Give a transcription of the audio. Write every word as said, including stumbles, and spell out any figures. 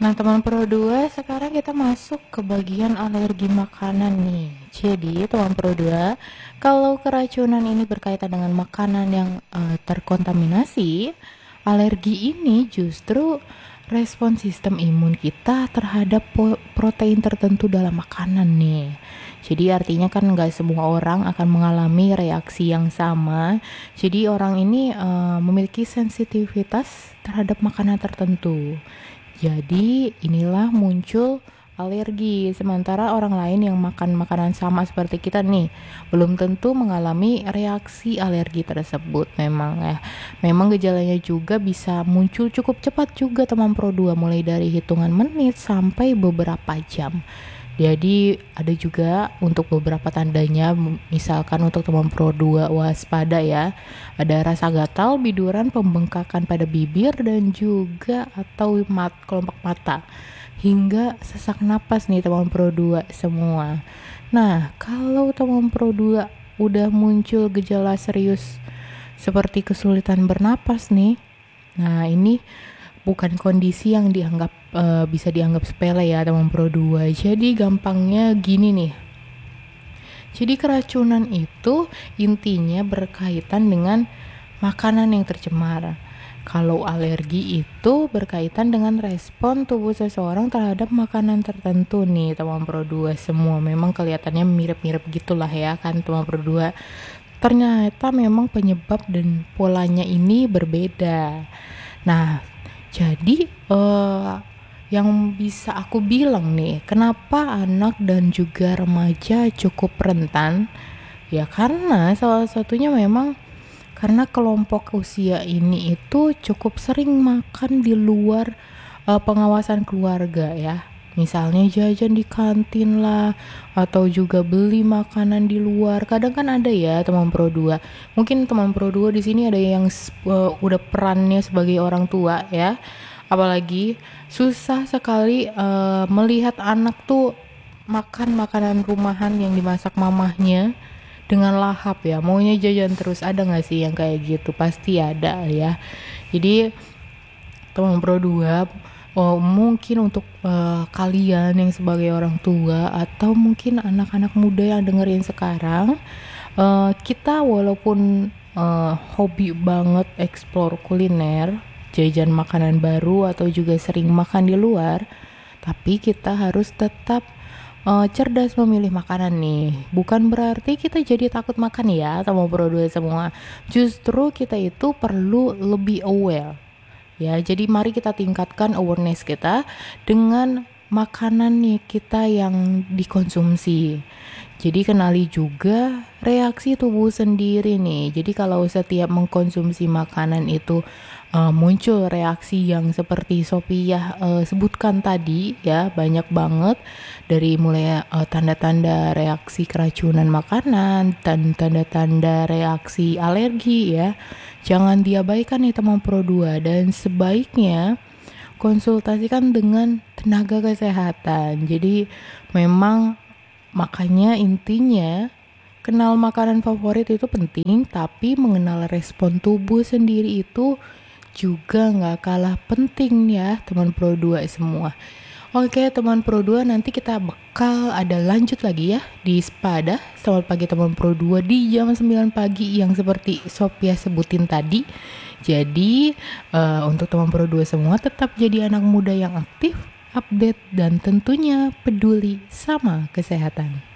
Nah, teman Pro dua, sekarang kita masuk ke bagian alergi makanan nih. Jadi, teman Pro dua, kalau keracunan ini berkaitan dengan makanan yang eh, terkontaminasi, alergi ini justru respon sistem imun kita terhadap po- protein tertentu dalam makanan nih. Jadi artinya kan nggak semua orang akan mengalami reaksi yang sama. Jadi orang ini eh, memiliki sensitivitas terhadap makanan tertentu. Jadi inilah muncul alergi. Sementara orang lain yang makan makanan sama seperti kita nih, belum tentu mengalami reaksi alergi tersebut. Memang ya, memang gejalanya juga bisa muncul cukup cepat juga teman Pro dua, mulai dari hitungan menit sampai beberapa jam. Jadi ada juga untuk beberapa tandanya, misalkan untuk teman Pro dua waspada ya. Ada rasa gatal, biduran, pembengkakan pada bibir dan juga atau mat kelopak mata hingga sesak napas nih teman Pro dua semua. Nah, kalau teman Pro dua udah muncul gejala serius seperti kesulitan bernapas nih. Nah, ini bukan kondisi yang dianggap uh, bisa dianggap sepele ya teman Pro dua. Jadi gampangnya gini nih. Jadi keracunan itu intinya berkaitan dengan makanan yang tercemar. Kalau alergi itu berkaitan dengan respon tubuh seseorang terhadap makanan tertentu nih teman Pro dua semua. Memang kelihatannya mirip-mirip gitulah ya kan teman Pro dua. Ternyata memang penyebab dan polanya ini berbeda. Nah, jadi uh, yang bisa aku bilang nih, kenapa anak dan juga remaja cukup rentan? Ya karena salah satunya memang karena kelompok usia ini itu cukup sering makan di luar uh, pengawasan keluarga ya. Misalnya jajan di kantin lah, atau juga beli makanan di luar. Kadang kan ada ya teman Pro dua. Mungkin teman Pro dua di sini ada yang uh, udah perannya sebagai orang tua ya. Apalagi susah sekali uh, melihat anak tuh makan makanan rumahan yang dimasak mamahnya dengan lahap ya. Maunya jajan terus, ada nggak sih yang kayak gitu? Pasti ada ya. Jadi teman Pro dua, oh, mungkin untuk uh, kalian yang sebagai orang tua atau mungkin anak-anak muda yang dengerin sekarang, uh, kita walaupun uh, hobi banget explore kuliner, jajan makanan baru atau juga sering makan di luar, tapi kita harus tetap uh, cerdas memilih makanan nih. Bukan berarti kita jadi takut makan ya teman Pro dua semua. Justru kita itu perlu lebih aware. Ya, jadi mari kita tingkatkan awareness kita dengan makanan nih kita yang dikonsumsi. Jadi kenali juga reaksi tubuh sendiri nih. Jadi kalau setiap mengkonsumsi makanan itu uh, muncul reaksi yang seperti Sophia uh, sebutkan tadi ya, banyak banget dari mulai uh, tanda-tanda reaksi keracunan makanan dan tanda-tanda reaksi alergi ya. Jangan diabaikan nih teman Pro dua, dan sebaiknya konsultasikan dengan tenaga kesehatan. Jadi memang makanya intinya kenal makanan favorit itu penting, tapi mengenal respon tubuh sendiri itu juga nggak kalah penting ya teman Pro dua semua. Oke teman Pro dua, nanti kita bakal ada lanjut lagi ya di Spada. Selamat pagi teman Pro dua di jam sembilan pagi yang seperti Sophia sebutin tadi. Jadi uh, untuk teman Pro dua semua, tetap jadi anak muda yang aktif, update, dan tentunya peduli sama kesehatan.